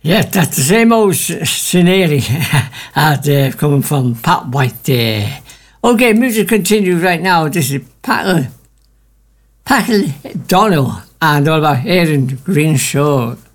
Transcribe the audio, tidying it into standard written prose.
Yeah, that's the same old scenario coming from Pat White there. Okay, music continues right now. This is Packle Donald and all about Aaron Green Show.